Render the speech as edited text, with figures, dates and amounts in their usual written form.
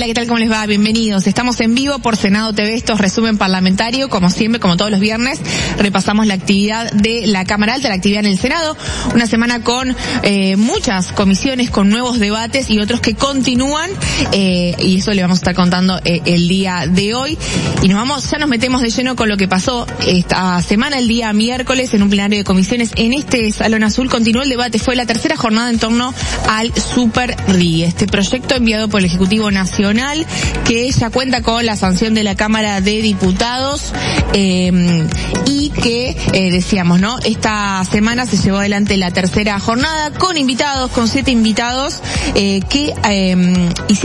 Hola, ¿qué tal? ¿Cómo les va? Bienvenidos. Estamos en vivo por Senado TV, esto es resumen parlamentario, como siempre, como todos los viernes, repasamos la actividad de la Cámara Alta, la actividad en el Senado, una semana con muchas comisiones, con nuevos debates y otros que continúan, y eso le vamos a estar contando el día de hoy. Y ya nos metemos de lleno con lo que pasó esta semana, el día miércoles, en un plenario de comisiones en este Salón Azul. Continuó el debate, fue la tercera jornada en torno al Super RI, este proyecto enviado por el Ejecutivo Nacional, que ya cuenta con la sanción de la Cámara de Diputados, y que, decíamos, ¿no? Esta semana se llevó adelante la tercera jornada con invitados, con 7 invitados, que hicieron